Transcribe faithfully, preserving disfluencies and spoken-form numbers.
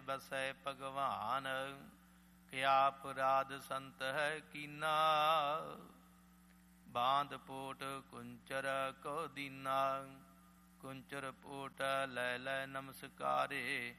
बसै भगवान, क्या अपराध संत है कीना, बांध पोट कुंचर को दीना। कुंचर पोट लै लै नमस्कारे,